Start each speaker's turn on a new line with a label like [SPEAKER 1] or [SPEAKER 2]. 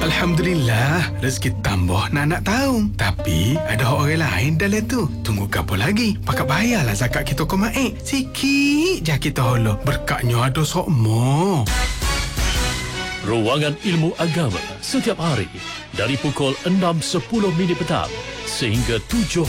[SPEAKER 1] Alhamdulillah, rezeki tambah nak tahu. Tapi ada orang lain dalam tu. Tunggu apa lagi? Pakat bayarlah zakat kita ke Mak. Sikit je kita holo. Berkatnya ada sokmo.
[SPEAKER 2] Ruangan Ilmu Agama setiap hari dari pukul 6.10 petang sehingga 7